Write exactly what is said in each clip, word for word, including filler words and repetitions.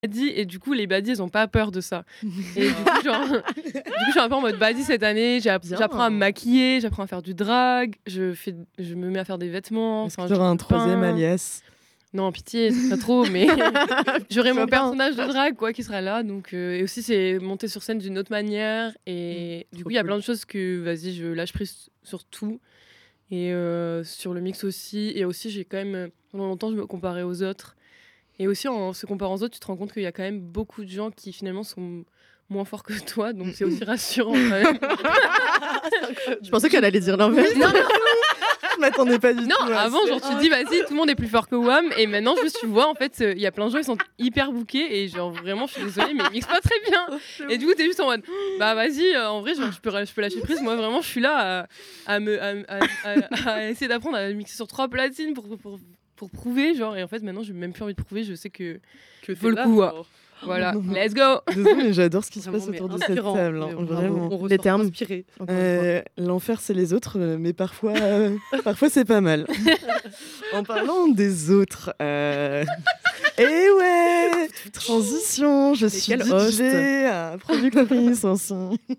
baddies et du coup les baddies elles ont pas peur de ça. Et du coup genre du coup je suis un peu en mode baddie cette année, J'app- j'apprends à me maquiller, j'apprends à faire du drag, je fais je me mets à faire des vêtements, Est-ce enfin que tu auras je un troisième peins. alias? Non, pitié, c'est pas trop, mais j'aurai Tu mon vas pas, hein. personnage de drague quoi qui sera là. Donc euh, et aussi c'est monter sur scène d'une autre manière et du Trop coup il y a cool. plein de choses que vas-y je lâche prise sur tout et euh, sur le mix aussi et aussi j'ai quand même euh, pendant longtemps je me comparais aux autres et aussi en se comparant aux autres tu te rends compte qu'il y a quand même beaucoup de gens qui finalement sont moins forts que toi donc c'est aussi rassurant quand même. Je pensais qu'elle allait dire l'inverse. Non, Je m'attendais pas du non, tout à avant, ça. genre, tu te dis, vas-y, tout le monde est plus fort que Wham. Et maintenant, juste, tu vois, en fait, il y a plein de gens, ils sont hyper bookés. Et genre, vraiment, je suis désolée, mais ils mixent pas très bien. Et du coup, t'es juste en mode, bah, vas-y, euh, en vrai, genre, je peux, je peux lâcher prise. Moi, vraiment, je suis là à, à me, à, à- à- à essayer d'apprendre à mixer sur trois platines pour, pour, pour prouver. Genre, et en fait, maintenant, j'ai même plus envie de prouver. Je sais que, Que vaut le t'es coup. là, ouais. genre. Voilà, Non, non. let's go. Désolée, mais j'adore ce qui se Vraiment, passe mais autour de cette inspirant. table. hein, Mais bravo. Vraiment. On Les ressort termes. inspirés. encore une fois. Euh, L'enfer, c'est les autres, euh, mais parfois, euh, parfois c'est pas mal. En parlant des autres, euh... et ouais, transition, je suis quel D host. J, euh, productrice aussi.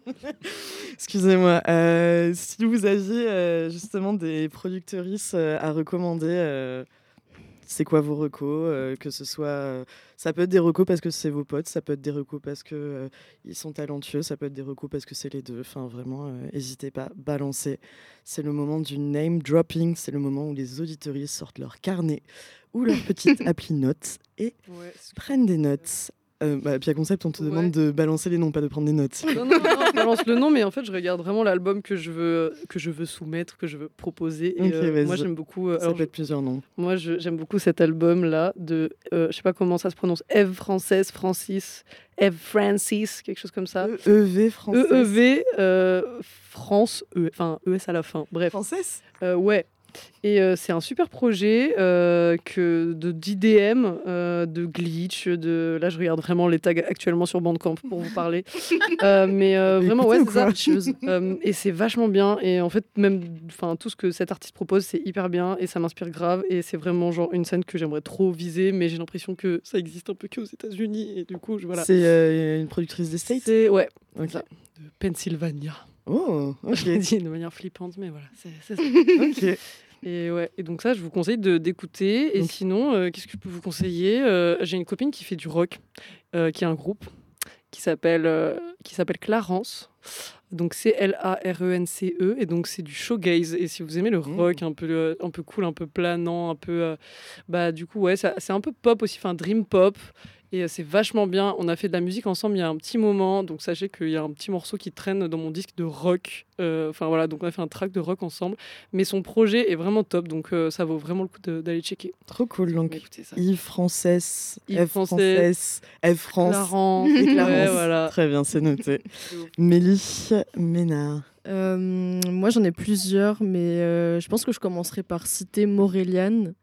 Excusez-moi. Euh, si vous aviez euh, justement des productrices euh, à recommander, euh, c'est quoi vos recos euh, que ce soit, euh, ça peut être des recos parce que c'est vos potes, ça peut être des recos parce que euh, ils sont talentueux, ça peut être des recos parce que c'est les deux. Enfin, vraiment, n'hésitez pas, balancez. C'est le moment du name dropping, c'est le moment où les auditeuristes sortent leur carnet ou leur petite appli notes et Ouais. prennent des notes. Euh, bah, Pia Concept, on te Ouais. demande de balancer les noms, pas de prendre des notes. Non, non, non, je balance le nom, mais en fait, je regarde vraiment l'album que je veux, que je veux soumettre, que je veux proposer. Et Ok, euh, vas-y. moi, j'aime beaucoup. euh, Ça alors, peut être plusieurs noms. je- moi, je- j'aime beaucoup cet album-là de, euh, je sais pas comment ça se prononce, Eve Française, Francis, Eve Francis, quelque chose comme ça. E E V française. E E V euh, France, E, enfin E S à la fin. Bref, Française Euh, ouais. Et euh, c'est un super projet euh, que de d'I D M, euh, de glitch, de là je regarde vraiment les tags actuellement sur Bandcamp pour vous parler. Euh, mais euh, Mais vraiment ouais écoutez, c'est ou ça. quoi Euh, et c'est vachement bien et en fait même enfin tout ce que cet artiste propose c'est hyper bien et ça m'inspire grave et c'est vraiment genre une scène que j'aimerais trop viser mais j'ai l'impression que ça existe un peu que aux États-Unis et du coup je voilà. C'est euh, une productrice des States. C'est ouais. Ok. ça, de Pennsylvania. Oh, Je l'ai ok. dit de manière flippante mais voilà c'est c'est ça. ok. Et, ouais. Et donc ça, je vous conseille de, d'écouter. Et Donc- sinon, euh, qu'est-ce que je peux vous conseiller Euh, J'ai une copine qui fait du rock, euh, qui a un groupe qui s'appelle euh, qui s'appelle Clarence. Donc c'est L A R E N C E. Et donc c'est du shoegaze. Et si vous aimez le rock un peu, euh, un peu cool, un peu planant, un peu... euh, bah du coup, ouais, ça- c'est un peu pop aussi, enfin dream pop. Et euh, c'est vachement bien. On a fait de la musique ensemble il y a un petit moment. Donc sachez qu'il y a un petit morceau qui traîne dans mon disque de rock. Euh, Enfin voilà, donc on a fait un track de rock ensemble. Mais son projet est vraiment top. Donc euh, ça vaut vraiment le coup de- d'aller checker. Trop cool. Donc, Écoutez ça. Yves française, Yves F française, française, F France. Clarence. Et Clarence. Ouais, voilà. Très bien, c'est noté. C'est ouf. Mélie Ménard. Euh, moi, j'en ai plusieurs, mais euh, je pense que je commencerai par citer Moréliane.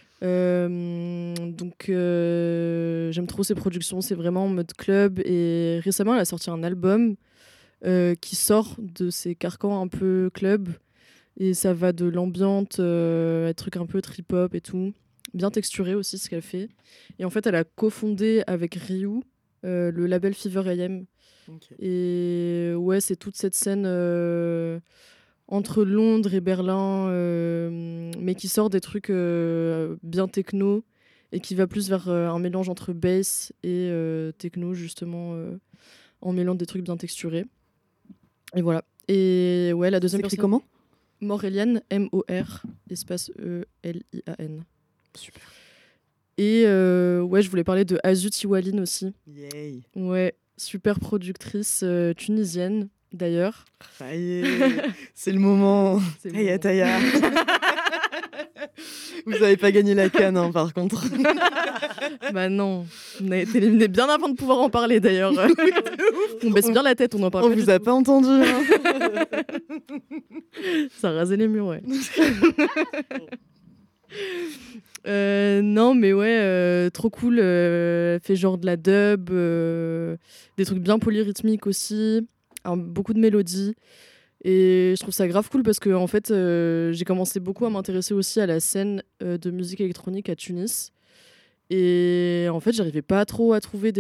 Euh, donc, euh, j'aime trop ses productions, c'est vraiment en mode club. Et récemment, elle a sorti un album euh, qui sort de ses carcans un peu club. Et ça va de l'ambiante, euh, à des trucs un peu trip-hop et tout. Bien texturé aussi, ce qu'elle fait. Et en fait, elle a cofondé avec Ryu euh, le label Fever A M. Et ouais, c'est toute cette scène euh, entre Londres et Berlin, euh, mais qui sort des trucs euh, bien techno et qui va plus vers euh, un mélange entre bass et euh, techno, justement, euh, en mêlant des trucs bien texturés. Et voilà. Et ouais, la deuxième C'est écrit personne... comment Moréliane, M O R, espace E L I A N. Super. Et euh, ouais, je voulais parler de Azu Tiwaline aussi. Yay. Ouais, super productrice euh, tunisienne, d'ailleurs. Ça y est, c'est le moment. C'est le Taya moment. Taya. Vous n'avez pas gagné la canne, hein, par contre. Bah non, on a été éliminés bien avant de pouvoir en parler, d'ailleurs. On baisse bien la tête, on en parle On pas du vous a pas entendu. hein. tout. Ça a rasé les murs, ouais. Euh, non, mais ouais, euh, trop cool. Euh, elle fait genre de la dub, euh, des trucs bien polyrythmiques aussi, un- beaucoup de mélodies. Et je trouve ça grave cool parce que en fait, euh, j'ai commencé beaucoup à m'intéresser aussi à la scène euh, de musique électronique à Tunis. Et en fait, j'arrivais pas trop à trouver des